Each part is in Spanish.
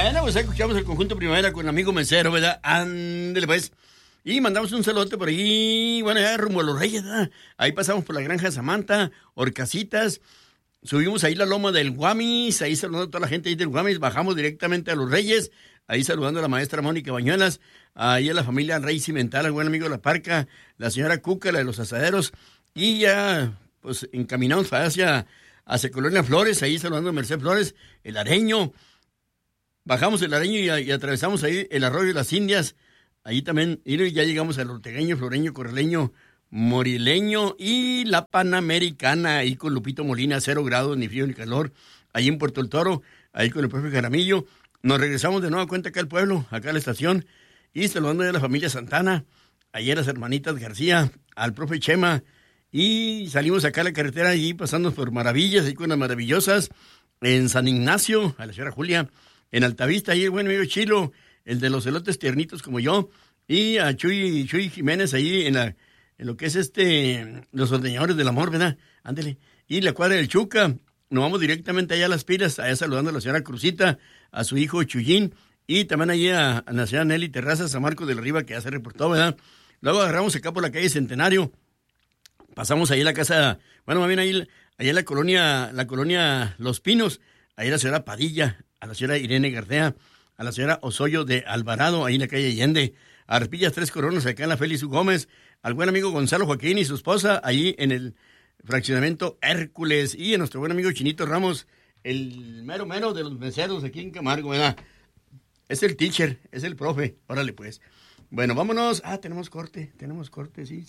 Bueno, pues escuchamos el conjunto Primavera con el amigo Mesero, ¿verdad? Ándele pues. Y mandamos un saludo por ahí, bueno, ya rumbo a Los Reyes, ¿verdad? Ahí pasamos por la granja Samantha, Horcasitas, subimos ahí la loma del Guamis, ahí saludando a toda la gente ahí del Guamis, bajamos directamente a Los Reyes, ahí saludando a la maestra Mónica Bañuelas, ahí a la familia Rey Cimental, al buen amigo de la Parca, la señora Cuca, la de los asaderos, y ya, pues, encaminamos hacia Colonia Flores, ahí saludando a Merced Flores, el Areño, bajamos el Areño y atravesamos ahí el Arroyo de las Indias, ahí también, y ya llegamos al Ortegueño, Floreño, Correleño, Morileño y la Panamericana, ahí con Lupito Molina, 0 grados, ni frío ni calor, ahí en Puerto del Toro, ahí con el profe Jaramillo. Nos regresamos de nueva cuenta acá al pueblo, acá a la estación, y saludando a la familia Santana, ahí a las hermanitas García, al profe Chema, y salimos acá a la carretera, allí pasando por Maravillas, ahí con las maravillosas, en San Ignacio, a la señora Julia, en Altavista, ahí el buen amigo Chilo, el de los elotes tiernitos como yo, y a Chuy Jiménez ahí en lo que es los ordeñadores del amor, ¿verdad? Ándele. Y la cuadra del Chuca, nos vamos directamente allá a Las Piras, allá saludando a la señora Cruzita, a su hijo Chuyín, y también allí a la señora Nelly Terrazas, a Marco de la Riva, que ya se reportó, ¿verdad? Luego agarramos acá por la calle Centenario, pasamos ahí a la casa, bueno, más bien ahí en la colonia Los Pinos, ahí a la señora Padilla, a la señora Irene García, a la señora Osoyo de Alvarado, ahí en la calle Allende, a Arpillas Tres Coronas, acá en la Félix U. Gómez, al buen amigo Gonzalo Joaquín y su esposa, ahí en el fraccionamiento Hércules, y a nuestro buen amigo Chinito Ramos, el mero de los meseros aquí en Camargo, ¿verdad? Es el teacher, es el profe, órale pues. Bueno, vámonos. Tenemos corte, sí.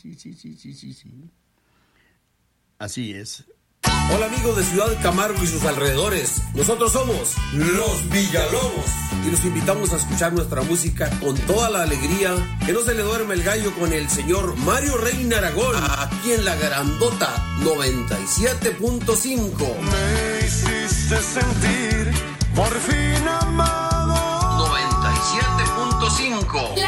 Así es. Hola amigos de Ciudad Camargo y sus alrededores, nosotros somos Los Villalobos y los invitamos a escuchar nuestra música con toda la alegría, que no se le duerme el gallo con el señor Mario Reina Aragón, aquí en la Grandota 97.5. Me hiciste sentir por fin amado. 97.5.